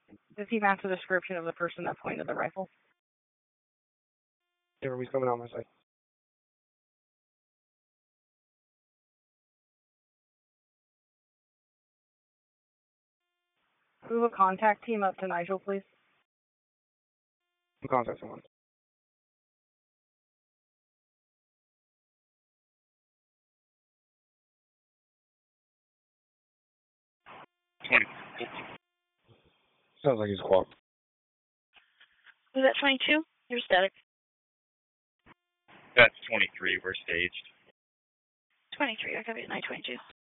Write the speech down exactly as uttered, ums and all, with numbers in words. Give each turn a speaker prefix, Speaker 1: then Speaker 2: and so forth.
Speaker 1: Does he match the description of the person that pointed the rifle?
Speaker 2: Everybody's coming on my side.
Speaker 1: Move a contact team up to Nigel, please.
Speaker 2: Contact someone.
Speaker 3: twenty.
Speaker 2: Sounds like he's squawk.
Speaker 4: Was that twenty-two? You're static.
Speaker 3: That's twenty-three. We're staged.
Speaker 4: twenty-three. I copy at nine twenty-two.